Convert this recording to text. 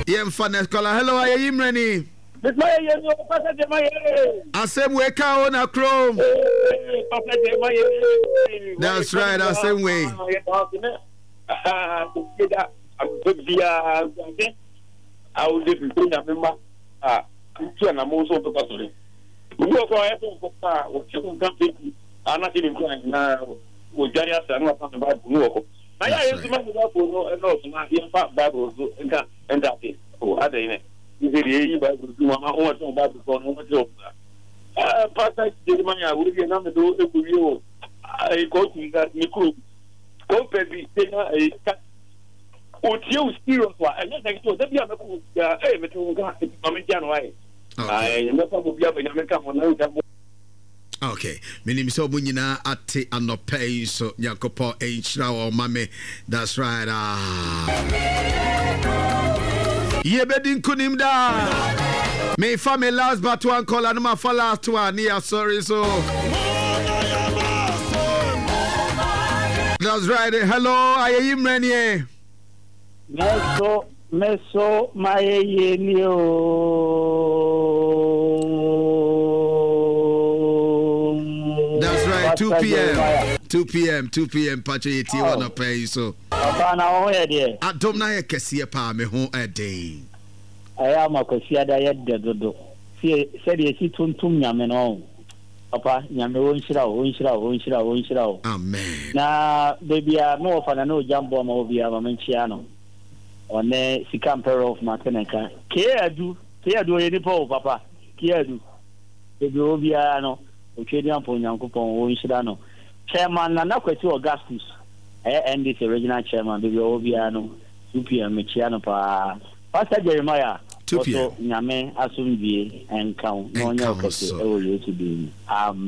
Yemfa caller. Hello, are you ready? Same way, cow na chrome. That's right, the same way. I will live in Kenya. I'm also the person. We work for everyone. I'm not in Kenya now. With Jarius and not about Buno. I used to make it up for no, in fact, Bible and that is. Oh, I didn't. You did the Bible do my own Bible for no job. Pastor Jeremiah, will be another door to you. I go to that Nico. Go, baby, a cat. Oh, you serious one. And then I told them, yeah, hey, but you got it. I'm in January. I never will be up in America for no time. Okay, minim so bunyina ate anopay so Nyakopo enchira o mame. That's right. Ye bedin kunim da. Me family last but one call and my last one. Yeah, sorry so. That's right. Hello, are you ready? Meso mayenio. That's right, 2 p.m. Pacho yeti wanna pay so. Bana ho ye de. Adom na ye kese pa me ho ede. Aya makosia da ye de dodo. Se de si tuntum nyame no. Papa nyame wonhyira wo. Amen. Na baby no fa na no jambo ma obi ama menchia no. One sika mpero of mateneka. Ke adu ye ni po papa. Ke adu. Baby obi no. Ochedi ampo Nyankopon wonhyira no. Chairman na kwati Augustus. NDC original chairman baby obi no. 2 p.m. mechia no pa. Pastor Jeremiah. 2 p.m. Nyame asumdie enkaw no nya okese e wo yesu bi.